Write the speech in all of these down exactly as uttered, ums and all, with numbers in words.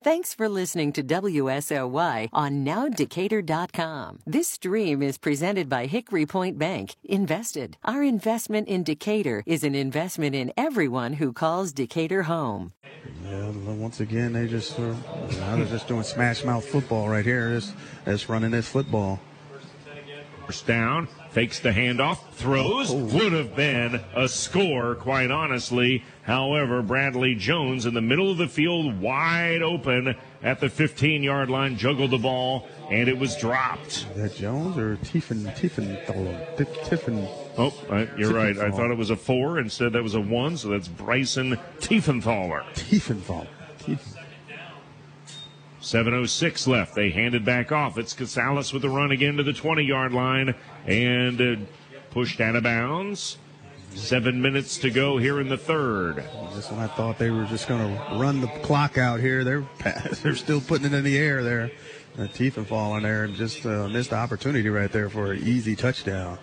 Thanks for listening to W S L Y on now decatur dot com. This stream is presented by Hickory Point Bank. Invested. Our investment in Decatur is an investment in everyone who calls Decatur home. Yeah, once again, they just uh, now they're just doing smash mouth football right here. Just, just running this football. First down, fakes the handoff, throws, oh. Would have been a score, quite honestly. However, Bradley Jones in the middle of the field, wide open at the fifteen-yard line, juggled the ball, and it was dropped. Is that Jones or Tiffin? Tiffin? Tiffin? Oh, uh, you're right. I thought it was a four. Instead, that was a one, so that's Bryson Tiefenthaler. Tiefenthaler. Tiefenthaler. seven oh six left. They hand it back off. It's Casales with the run again to the twenty-yard line and uh, pushed out of bounds. Seven minutes to go here in the third. Just when I thought they were just going to run the clock out here, they're they're still putting it in the air there. The Tiefenthaler there and just uh, missed the opportunity right there for an easy touchdown.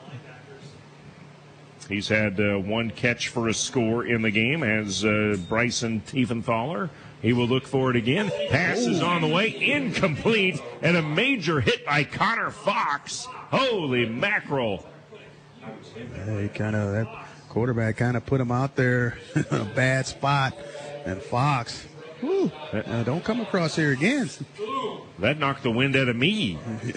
He's had uh, one catch for a score in the game as uh, Bryson Tiefenthaler. He will look for it again. Pass is on the way. Incomplete. And a major hit by Connor Fox. Holy mackerel. Yeah, he kind of, that quarterback kind of put him out there in a bad spot. And Fox, whew, uh, don't come across here again. That knocked the wind out of me.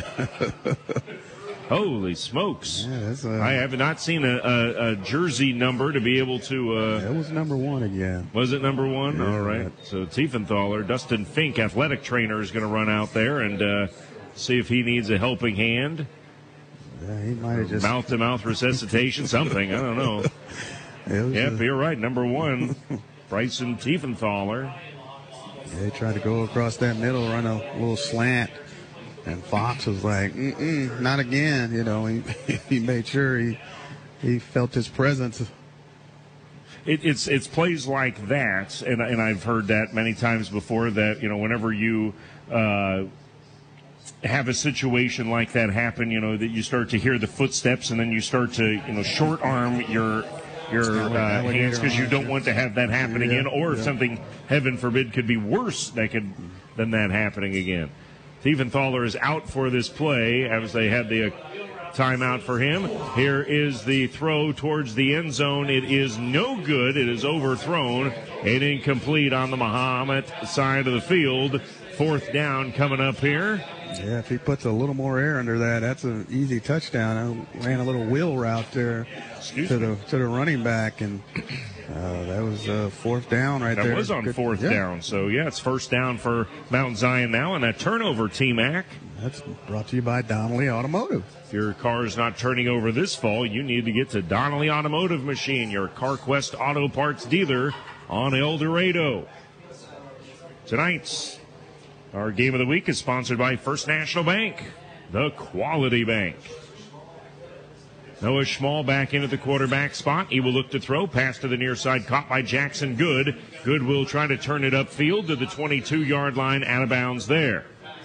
Holy smokes. Yeah, that's, uh, I have not seen a, a, a jersey number to be able to... Uh, that was number one again. Was it number one? Yeah, all right. That. So Tiefenthaler, Dustin Fink, athletic trainer, is going to run out there and uh, see if he needs a helping hand. Yeah, he might have just... Mouth-to-mouth resuscitation, something. I don't know. Yep, a... you're right. Number one, Bryson Tiefenthaler. Yeah, he tried to go across that middle, run a little slant. And Fox was like, mm-mm, not again. You know, he he made sure he he felt his presence. It, it's it's plays like that, and and I've heard that many times before. That you know, whenever you uh, have a situation like that happen, you know, that you start to hear the footsteps, and then you start to you know short arm your your uh, hands because you don't want to have that happen yeah, again, or if yeah. something, heaven forbid, could be worse that could than that happening again. Tiefenthaler is out for this play as they had the uh, timeout for him. Here is the throw towards the end zone. It is no good. It is overthrown and incomplete on the Mahomet side of the field. Fourth down coming up here. Yeah, if he puts a little more air under that, that's an easy touchdown. I ran a little wheel route there Excuse to me. the to the running back, and uh, that was uh, fourth down right that there. That was on Good, fourth yeah. down. So, yeah, it's first down for Mount Zion now, and that turnover, T-Mac. That's brought to you by Donnelly Automotive. If your car is not turning over this fall, you need to get to Donnelly Automotive Machine, your CarQuest Auto Parts dealer on El Dorado. Tonight's our game of the week is sponsored by First National Bank, the quality bank. Noah Schmall back into the quarterback spot. He will look to throw. Pass to the near side, caught by Jackson Good. Good will try to turn it upfield to the twenty-two-yard line, out of bounds there.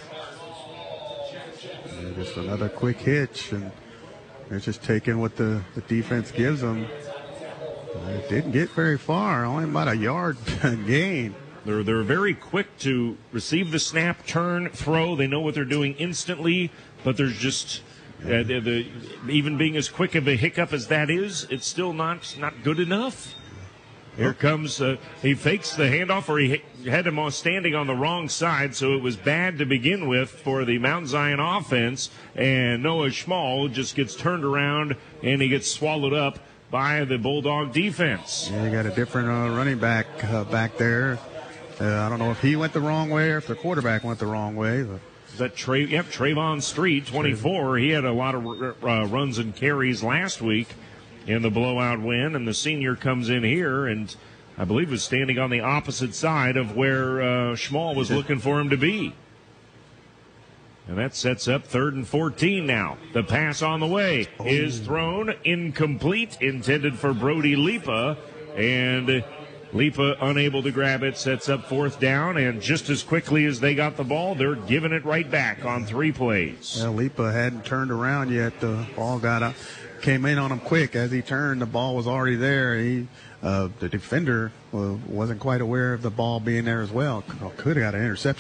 Yeah, just another quick hitch, and they're just taking what the, the defense gives them. It didn't get very far, only about a yard gain. They're, they're very quick to receive the snap, turn, throw. They know what they're doing instantly, but there's just, uh, the, the, even being as quick of a hiccup as that is, it's still not not good enough. Here comes, uh, he fakes the handoff, or he had him on standing on the wrong side, so it was bad to begin with for the Mount Zion offense, and Noah Schmall just gets turned around, and he gets swallowed up by the Bulldog defense. Yeah, you got a different uh, running back uh, back there. Uh, I don't know if he went the wrong way or if the quarterback went the wrong way. But. Is that Tra- yep, Trayvon Street, twenty-four. He had a lot of uh, runs and carries last week in the blowout win, and the senior comes in here and I believe was standing on the opposite side of where uh, Schmall was looking for him to be. And that sets up third and fourteen now. The pass on the way oh. is thrown, incomplete, intended for Brody Lipa, and Lipa unable to grab it, sets up fourth down, and just as quickly as they got the ball, they're giving it right back on three plays. Yeah, Lipa hadn't turned around yet. The ball got up, came in on him quick. As he turned, the ball was already there. He, uh, the defender uh, wasn't quite aware of the ball being there as well. Could have got an interception.